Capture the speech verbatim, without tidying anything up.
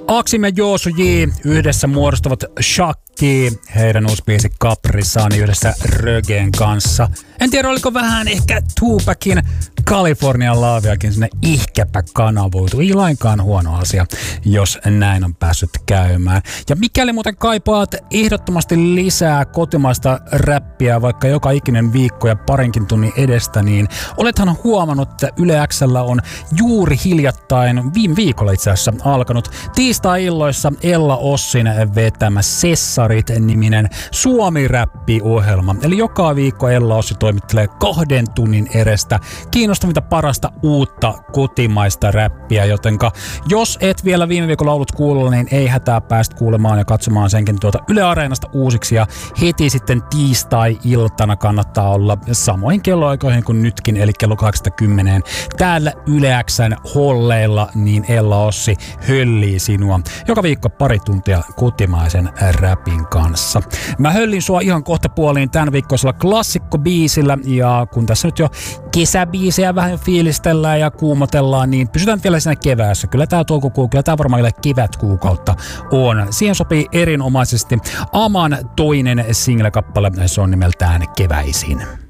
Aksim ja Joosu J yhdessä muodostavat Shakki, heidän uusi biisi Caprisani yhdessä Rögen kanssa. En tiedä, oliko vähän ehkä Tupacin Californian laaviakin sinne ihkäpä kanavoitu. Ei lainkaan huono asia, jos näin on päässyt käymään. Ja mikäli muuten kaipaat ehdottomasti lisää kotimaista räppiä vaikka joka ikinen viikko ja parinkin tunnin edestä, niin olethan huomannut, että Yle X:llä on juuri hiljattain, viime viikolla itse asiassa alkanut tiistai-illoissa Ella Ossin vetämä Sessarit-niminen Suomi-räppi-ohjelma. Eli joka viikko Ella Ossi toimittelee kahden tunnin edestä kiinnostavinta parasta uutta kotimaista räppiä, jotenka jos et vielä viime viikolla ollut kuulolla, niin ei hätää päästä kuulemaan ja katsomaan senkin tuolta Yle Areenasta uusiksi, ja heti sitten tiistai-iltana kannattaa olla samoihin kelloaikoihin kuin nytkin, eli kello kahdeksankymmentä täällä Yle X:n holleilla, niin Ella Ossi höllii sinua joka viikko pari tuntia kotimaisen räpin kanssa. Mä höllin sua ihan kohta puoliin tämän viikkoisella klassikkobiisillä, ja kun tässä nyt jo kesäbiisejä vähän fiilistellään ja kuumotellaan, niin pysytään vielä siinä keväässä. Kyllä tää toukokuu, kyllä tää varmaan kevätkuukautta on. Siihen sopii erinomaisesti Aman toinen single-kappale, se on nimeltään Keväisin.